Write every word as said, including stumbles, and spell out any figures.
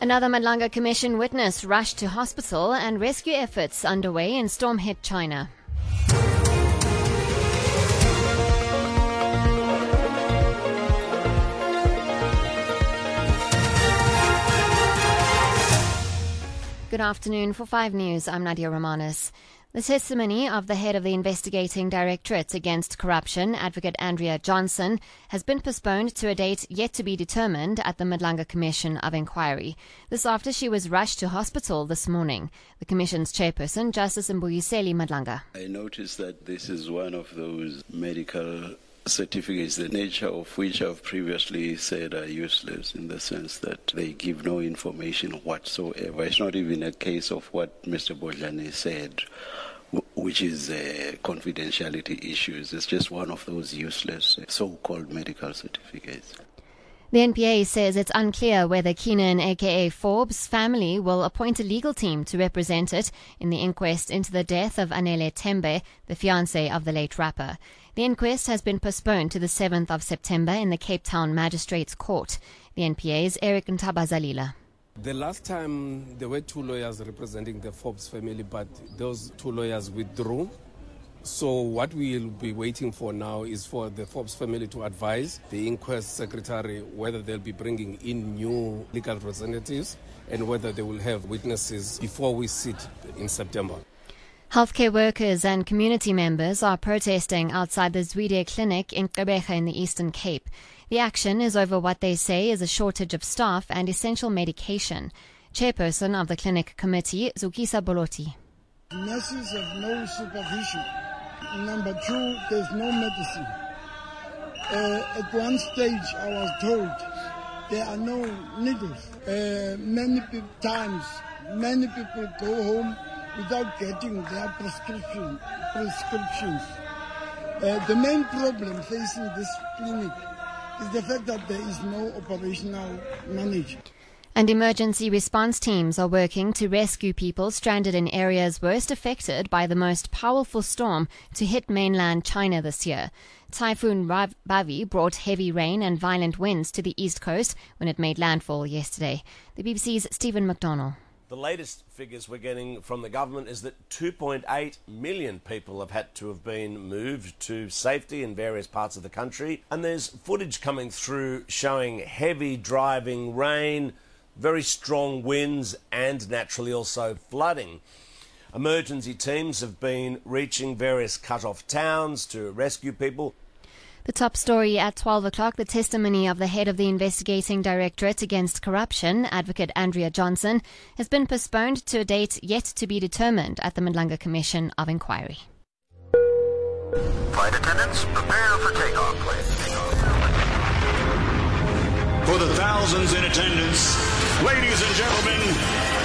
Another Madlanga Commission witness rushed to hospital and rescue efforts underway in storm-hit China. Good afternoon. For five News, I'm Nadia Romanis. The testimony of the head of the investigating directorate against corruption, Advocate Andrea Johnson, has been postponed to a date yet to be determined at the Madlanga Commission of Inquiry. This after she was rushed to hospital this morning. The Commission's chairperson, Justice Mbuyiseli Madlanga. I noticed that this is one of those medical certificates, the nature of which I've previously said are useless in the sense that they give no information whatsoever. It's not even a case of what Mister Bodlane said, which is uh, confidentiality issues. It's just one of those useless so-called medical certificates. The N P A says it's unclear whether Keenan, aka Forbes' family will appoint a legal team to represent it in the inquest into the death of Anele Tembe, the fiancé of the late rapper. The inquest has been postponed to the seventh of September in the Cape Town Magistrates Court. The N P A's Eric Ntabazalila. The last time there were two lawyers representing the Forbes family, but those two lawyers withdrew. So what we'll be waiting for now is for the Forbes family to advise the inquest secretary whether they'll be bringing in new legal representatives and whether they will have witnesses before we sit in September. Healthcare workers and community members are protesting outside the Zwide Clinic in Gqeberha in the Eastern Cape. The action is over what they say is a shortage of staff and essential medication. Chairperson of the clinic committee, Zukisa Boloti. Nurses have no supervision. Number two, there's no medicine. Uh, at one stage, I was told there are no needles. Uh, many pe- times, many people go home without getting their prescription prescriptions. Uh, the main problem facing this clinic is the fact that there is no operational manager. And emergency response teams are working to rescue people stranded in areas worst affected by the most powerful storm to hit mainland China this year. Typhoon Bavi brought heavy rain and violent winds to the east coast when it made landfall yesterday. The B B C's Stephen McDonnell. The latest figures we're getting from the government is that two point eight million people have had to have been moved to safety in various parts of the country. And there's footage coming through showing heavy driving rain, very strong winds and naturally also flooding. Emergency teams have been reaching various cut-off towns to rescue people. The top story at twelve o'clock, the testimony of the head of the investigating directorate against corruption, Advocate Andrea Johnson, has been postponed to a date yet to be determined at the Madlanga Commission of Inquiry. Flight attendants, prepare for takeoff, please. For the thousands in attendance, ladies and gentlemen,